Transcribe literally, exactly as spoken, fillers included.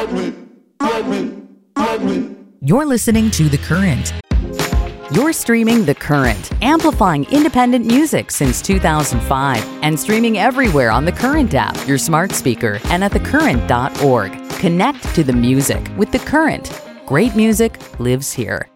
You're listening to The Current. You're streaming The Current, amplifying independent music since two thousand five and streaming everywhere on The Current app, your smart speaker, and at the current dot org. Connect to the music with The Current. Great music lives here.